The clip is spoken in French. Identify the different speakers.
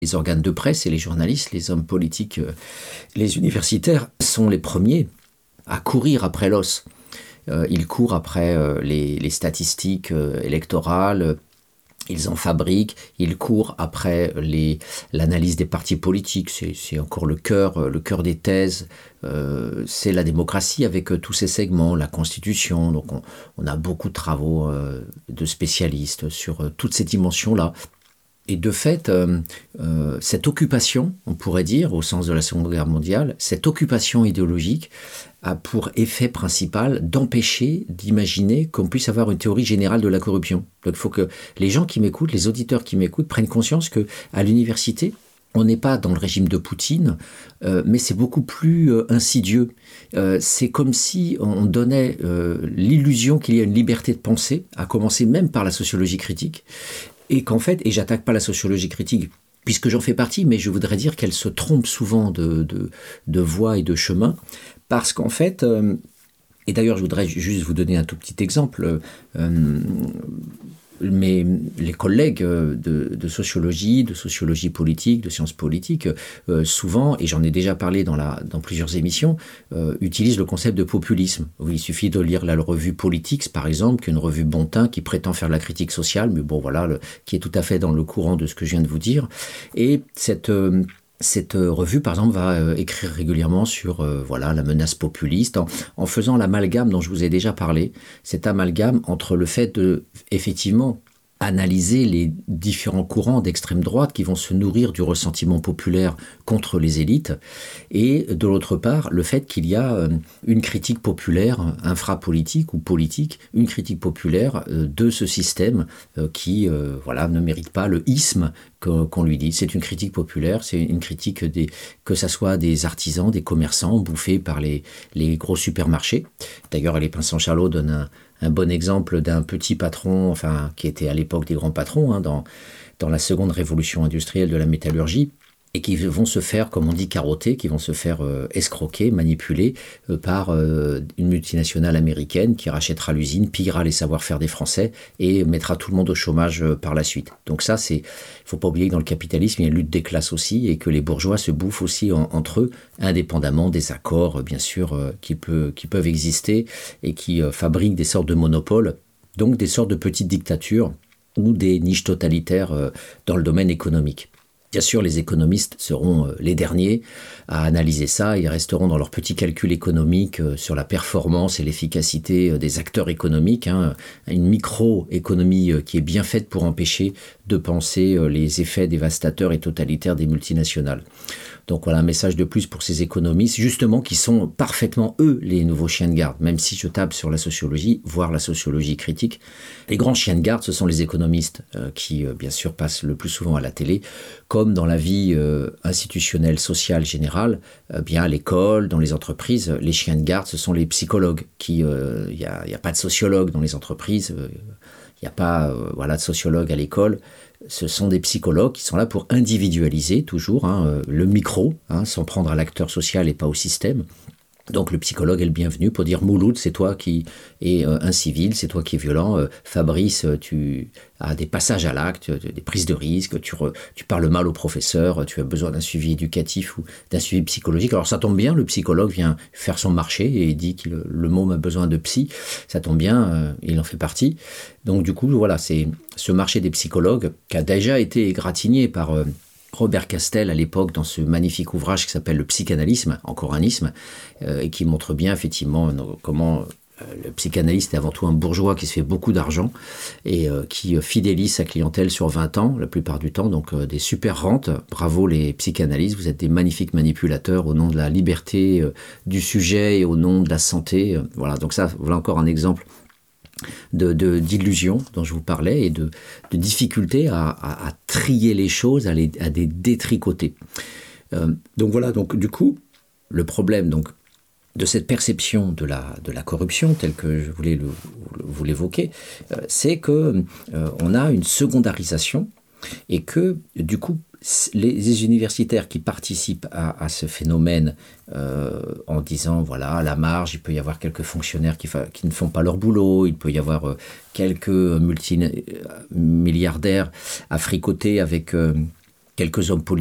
Speaker 1: Les organes de presse et les journalistes, les hommes politiques, les universitaires sont les premiers à courir après l'os. Ils courent après les statistiques électorales, ils en fabriquent, ils courent après l'analyse des partis politiques, c'est encore le cœur des thèses, c'est la démocratie avec tous ses segments, la Constitution, donc on a beaucoup de travaux de spécialistes sur toutes ces dimensions-là. Et de fait, cette occupation, on pourrait dire, au sens de la Seconde Guerre mondiale, cette occupation idéologique a pour effet principal d'empêcher d'imaginer qu'on puisse avoir une théorie générale de la corruption. Donc il faut que les gens qui m'écoutent, les auditeurs qui m'écoutent, prennent conscience qu'à l'université, on n'est pas dans le régime de Poutine, mais c'est beaucoup plus insidieux. C'est comme si on donnait l'illusion qu'il y a une liberté de pensée, à commencer même par la sociologie critique, et qu'en fait, et j'attaque pas la sociologie critique, puisque j'en fais partie, mais je voudrais dire qu'elle se trompe souvent de voie et de chemin, parce qu'en fait, et d'ailleurs je voudrais juste vous donner un tout petit exemple, mais les collègues de sociologie politique, de sciences politiques, souvent, et j'en ai déjà parlé dans plusieurs émissions, utilisent le concept de populisme. Il suffit de lire la revue Politics, par exemple, qui est une revue Bontin qui prétend faire de la critique sociale, mais bon voilà, qui est tout à fait dans le courant de ce que je viens de vous dire. Et cette revue, par exemple, va écrire régulièrement sur la menace populiste, en faisant l'amalgame dont je vous ai déjà parlé, cet amalgame entre le fait de, effectivement, analyser les différents courants d'extrême droite qui vont se nourrir du ressentiment populaire contre les élites, et de l'autre part, le fait qu'il y a une critique populaire, infrapolitique ou politique, une critique populaire de ce système qui ne mérite pas le isme qu'on lui dit. C'est une critique populaire, c'est une critique que ça soit des artisans, des commerçants bouffés par les gros supermarchés. D'ailleurs, les Pinsent-Charlot donnent un bon exemple d'un petit patron, qui était à l'époque des grands patrons, dans la seconde révolution industrielle de la métallurgie, et qui vont se faire, comme on dit, carotter, qui vont se faire escroquer, manipuler par une multinationale américaine qui rachètera l'usine, pillera les savoir-faire des Français et mettra tout le monde au chômage par la suite. Donc ça, il faut pas oublier que dans le capitalisme, il y a une lutte des classes aussi, et que les bourgeois se bouffent aussi entre eux, indépendamment des accords, bien sûr, qui peuvent exister et qui fabriquent des sortes de monopoles, donc des sortes de petites dictatures ou des niches totalitaires dans le domaine économique. Bien sûr, les économistes seront les derniers à analyser ça. Ils resteront dans leurs petits calculs économiques sur la performance et l'efficacité des acteurs économiques. Une microéconomie qui est bien faite pour empêcher de penser les effets dévastateurs et totalitaires des multinationales. Donc voilà un message de plus pour ces économistes, justement, qui sont parfaitement, eux, les nouveaux chiens de garde, même si je tape sur la sociologie, voire la sociologie critique. Les grands chiens de garde, ce sont les économistes qui, bien sûr, passent le plus souvent à la télé, comme dans la vie institutionnelle, sociale, générale, bien à l'école, dans les entreprises, les chiens de garde, ce sont les psychologues. Il n'y a pas de sociologue dans les entreprises, il n'y a pas de sociologue à l'école. Ce sont des psychologues qui sont là pour individualiser toujours le micro, sans prendre à l'acteur social et pas au système. Donc le psychologue est le bienvenu pour dire « Mouloud, c'est toi qui es incivil, c'est toi qui es violent. Fabrice, tu as des passages à l'acte, des prises de risque, tu parles mal au professeur, tu as besoin d'un suivi éducatif ou d'un suivi psychologique. » Alors ça tombe bien, le psychologue vient faire son marché et dit que le môme a besoin de psy. Ça tombe bien, il en fait partie. Donc du coup, voilà, c'est ce marché des psychologues qui a déjà été égratigné par Robert Castel à l'époque dans ce magnifique ouvrage qui s'appelle Le psychanalysme, encore un isme, et qui montre bien effectivement comment le psychanalyste est avant tout un bourgeois qui se fait beaucoup d'argent et qui fidélise sa clientèle sur 20 ans, la plupart du temps, donc des super rentes. Bravo les psychanalystes, vous êtes des magnifiques manipulateurs au nom de la liberté du sujet et au nom de la santé. Voilà, donc ça, voilà encore un exemple d'illusion dont je vous parlais et de difficulté à trier les choses, à les détricoter. Donc voilà, donc du coup, le problème donc de cette perception de la corruption, telle que je voulais vous l'évoquer, c'est que on a une secondarisation et que du coup les universitaires qui participent à ce phénomène en disant voilà à la marge il peut y avoir quelques fonctionnaires qui ne font pas leur boulot, il peut y avoir quelques multimilliardaires à fricoter avec quelques hommes politiques